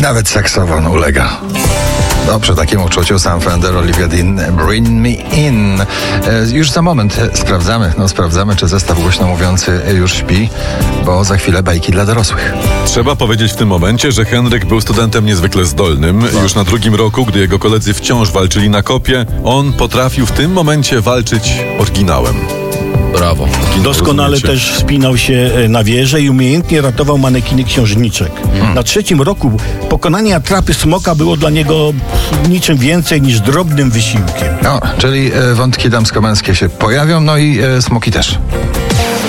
Nawet saksofon ulega. Przy takim uczuciu Sam Fender, Olivia Dean, Bring Me In. Już za moment sprawdzamy, czy zestaw głośno mówiący już śpi, bo za chwilę bajki dla dorosłych. Trzeba powiedzieć w tym momencie, że Henryk był studentem niezwykle zdolnym. Już na drugim roku, gdy jego koledzy wciąż walczyli na kopie, on potrafił w tym momencie walczyć oryginałem. Brawo. Doskonale też wspinał się na wieżę i umiejętnie ratował manekiny księżniczek. Na trzecim roku pokonanie atrapy smoka było dla niego niczym więcej niż drobnym wysiłkiem. Czyli wątki damsko-męskie się pojawią, i smoki też.